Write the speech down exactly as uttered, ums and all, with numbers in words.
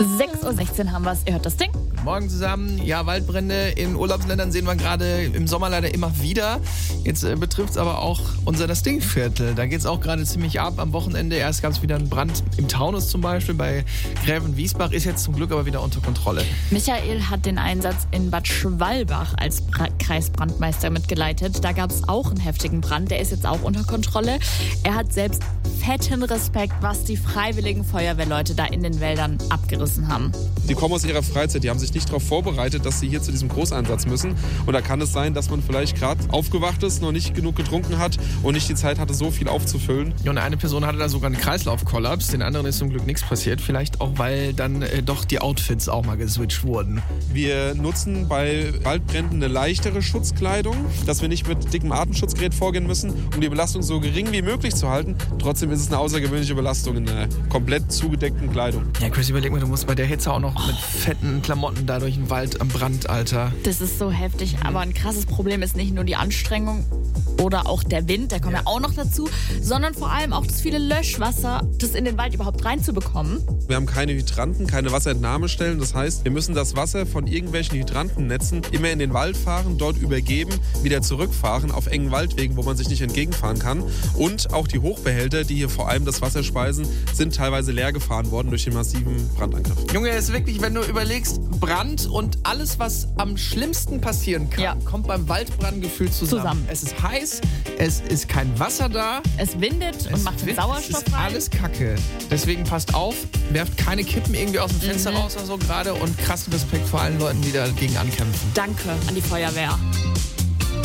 sechs Uhr sechzehn haben wir es. Ihr hört das Ding. Morgen zusammen. Ja, Waldbrände in Urlaubsländern sehen wir gerade im Sommer leider immer wieder. Jetzt äh, betrifft es aber auch unser Das Ding-Viertel. Da geht es auch gerade ziemlich ab am Wochenende. Erst gab es wieder einen Brand im Taunus zum Beispiel. Bei Gräven-Wiesbach ist jetzt zum Glück aber wieder unter Kontrolle. Michael hat den Einsatz in Bad Schwalbach als Bra- Kreisbrandmeister mitgeleitet. Da gab es auch einen heftigen Brand. Der ist jetzt auch unter Kontrolle. Er hat selbst fetten Respekt, was die freiwilligen Feuerwehrleute da in den Wäldern abgerissen haben. Die kommen aus ihrer Freizeit, die haben sich nicht darauf vorbereitet, dass sie hier zu diesem Großeinsatz müssen. Und da kann es sein, dass man vielleicht gerade aufgewacht ist, noch nicht genug getrunken hat und nicht die Zeit hatte, so viel aufzufüllen. Und eine Person hatte da sogar einen Kreislaufkollaps, den anderen ist zum Glück nichts passiert. Vielleicht auch, weil dann äh, doch die Outfits auch mal geswitcht wurden. Wir nutzen bei Waldbränden eine leichtere Schutzkleidung, dass wir nicht mit dickem Atemschutzgerät vorgehen müssen, um die Belastung so gering wie möglich zu halten. Trotzdem ist es eine außergewöhnliche Belastung in einer komplett zugedeckten Kleidung. Ja, Chris, überleg mal, du musst bei der Hitze auch noch mit fetten Klamotten da durch den Wald am Brand, Alter. Das ist so heftig, aber ein krasses Problem ist nicht nur die Anstrengung oder auch der Wind, der kommt ja. ja auch noch dazu, sondern vor allem auch das viele Löschwasser, das in den Wald überhaupt reinzubekommen. Wir haben keine Hydranten, keine Wasserentnahmestellen. Das heißt, wir müssen das Wasser von irgendwelchen Hydrantennetzen immer in den Wald fahren, dort übergeben, wieder zurückfahren auf engen Waldwegen, wo man sich nicht entgegenfahren kann. Und auch die Hochbehälter, die hier vor allem das Wasser speisen, sind teilweise leer gefahren worden durch den massiven Brandangriff. Junge, es ist wirklich, wenn du überlegst, Brand und alles, was am schlimmsten passieren kann, ja. kommt beim Waldbrand gefühlt zusammen. zusammen. Es ist heiß, es ist kein Wasser da. Es windet es und macht den Sauerstoff es ist rein. Alles Kacke. Deswegen passt auf, werft keine Kippen irgendwie aus dem Fenster mhm. raus oder so gerade und krassen Respekt vor allen Leuten, die dagegen ankämpfen. Danke an die Feuerwehr.